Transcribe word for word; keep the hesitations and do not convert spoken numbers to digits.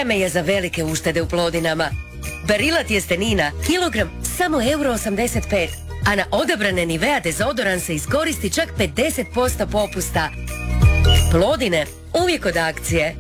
Vrijeme je za velike uštede u Plodinama. Barilla tjestenina, kilogram, samo euro osamdeset pet, a na odabrane Nivea dezodoran se iskoristi čak pedeset posto popusta. Plodine, uvijek od akcije.